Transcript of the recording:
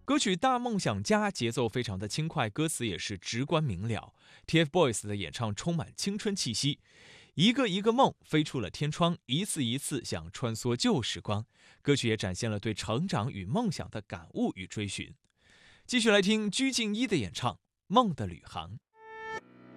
歌曲《大梦想家》节奏非常的轻快，歌词也是直观明了。TFBOYS 的演唱充满青春气息，一个一个梦飞出了天窗，一次一次想穿梭旧时光。歌曲也展现了对成长与梦想的感悟与追寻。继续来听鞠婧祎的演唱《梦的旅航》。